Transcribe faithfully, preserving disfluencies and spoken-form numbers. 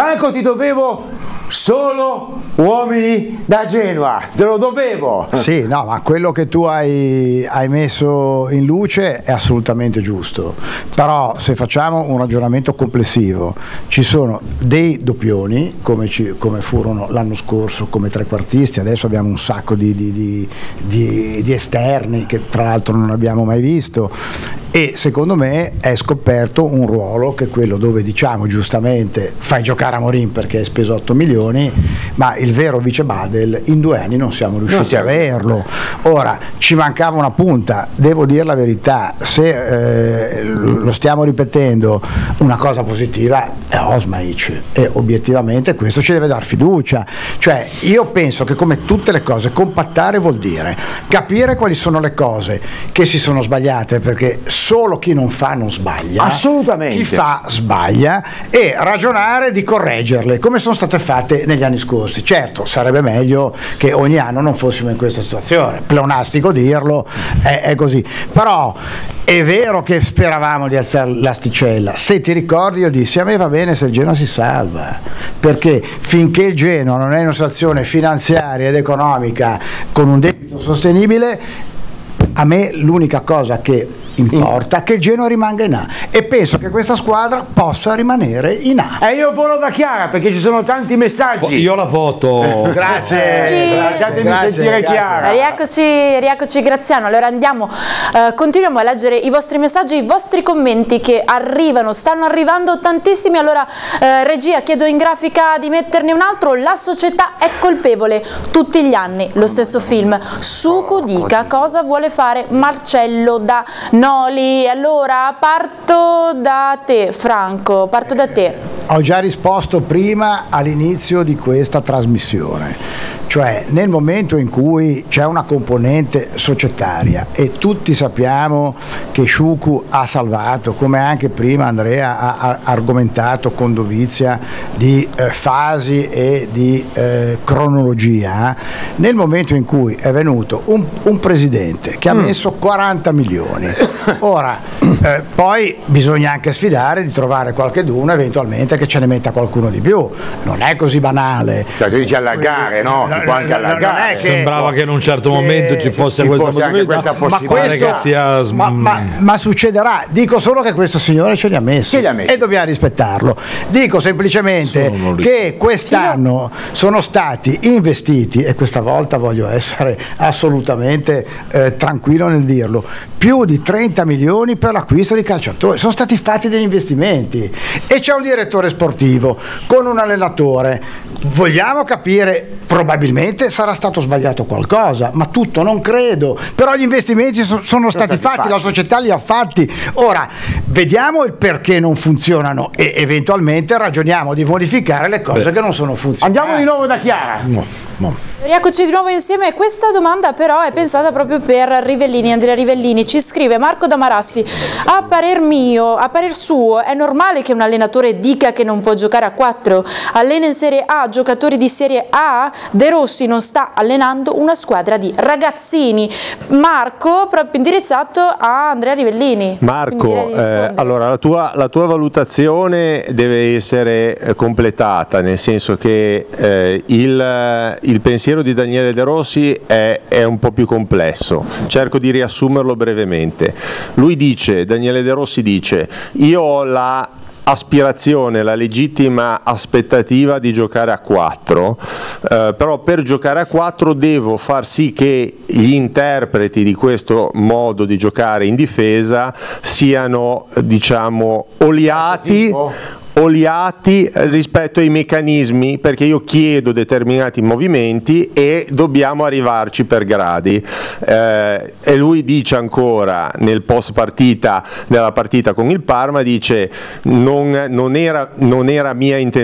Franco, ti dovevo solo uomini da Genova, te lo dovevo. Sì, no, ma quello che tu hai, hai messo in luce è assolutamente giusto, però se facciamo un ragionamento complessivo, ci sono dei doppioni come, ci, come furono l'anno scorso come trequartisti, adesso abbiamo un sacco di, di, di, di, di esterni che tra l'altro non abbiamo mai visto, e secondo me è scoperto un ruolo che è quello dove diciamo giustamente fai giocare Amorim perché hai speso otto milioni, ma il vero vice Badel in due anni non siamo riusciti a averlo. Ora ci mancava una punta, devo dire la verità, se eh, lo stiamo ripetendo, una cosa positiva è Osmaic e obiettivamente questo ci deve dar fiducia, cioè io penso che come tutte le cose compattare vuol dire capire quali sono le cose che si sono sbagliate, perché solo chi non fa non sbaglia, assolutamente, chi fa sbaglia, e ragionare di correggerle come sono state fatte negli anni scorsi. Certo, sarebbe meglio che ogni anno non fossimo in questa situazione, pleonastico dirlo, è, è così, però è vero che speravamo di alzare l'asticella. Se ti ricordi io dissi a me va bene se il Genoa si salva, perché finché il Genoa non è in una situazione finanziaria ed economica con un debito sostenibile, a me l'unica cosa che importa è che il Genoa rimanga in A, e penso che questa squadra possa rimanere in A. E io volo da Chiara perché ci sono tanti messaggi. Io la foto. Grazie, sì. Lasciatemi grazie, sentire grazie. Chiara. Rieccoci, rieccoci Graziano. Allora andiamo, eh, continuiamo a leggere i vostri messaggi, i vostri commenti che arrivano, stanno arrivando tantissimi. Allora eh, regia, chiedo in grafica di metterne un altro. La società è colpevole tutti gli anni, lo stesso film. Sucu dica cosa vuole fare Marcello da Noli. Allora parto da te Franco, parto da te. Ho già risposto prima all'inizio di questa trasmissione, cioè nel momento in cui c'è una componente societaria e tutti sappiamo che Sciucu ha salvato, come anche prima Andrea ha, ha argomentato con dovizia, di eh, fasi e di eh, cronologia, nel momento in cui è venuto un, un presidente che ha messo quaranta milioni, ora eh, poi bisogna anche sfidare di trovare qualcheduno eventualmente che ce ne metta qualcuno di più, non è così banale. Cioè tu dici allargare, no? Si può anche allargare. Che, Sembrava che in un certo momento ci fosse, ci questa, fosse anche questa possibilità. Ma, questo, che sia, ma, ma, ma succederà, dico solo che questo signore ce li ha messi, Ce li ha messi. e dobbiamo rispettarlo. Dico semplicemente che quest'anno sono stati investiti, e questa volta voglio essere assolutamente eh, tranquillo nel dirlo, più di trenta milioni per l'acquisto di calciatori. Sono stati fatti degli investimenti e c'è un direttore sportivo con un allenatore. Vogliamo capire, probabilmente sarà stato sbagliato qualcosa, ma tutto non credo, però gli investimenti so, sono stati, stati fatti, fatti, la società li ha fatti. Ora vediamo il perché non funzionano e eventualmente ragioniamo di modificare le cose Beh. che non sono funzionate. Andiamo di nuovo da Chiara. No, no. Rieccoci di nuovo insieme. Questa domanda però è pensata proprio per Rivellini, Andrea Rivellini. Ci scrive Marco da Marassi: a parer mio, a parer suo, è normale che un allenatore dica che non può giocare a quattro? Allena in Serie A giocatori di Serie A? De Rossi non sta allenando una squadra di ragazzini. Marco, proprio indirizzato a Andrea Rivellini. Marco, eh, allora la tua, la tua valutazione deve essere eh, completata, nel senso che eh, il, il pensiero di Daniele De Rossi è, è un po' più complesso. Cerco di riassumerlo brevemente. Lui dice, Daniele De Rossi dice: io ho la aspirazione, la legittima aspettativa di giocare a quattro, eh, però per giocare a quattro devo far sì che gli interpreti di questo modo di giocare in difesa siano, diciamo, oliati oliati rispetto ai meccanismi, perché io chiedo determinati movimenti e dobbiamo arrivarci per gradi, eh, e lui dice ancora nel post partita, nella partita con il Parma, dice non, non era, non era mia intenzione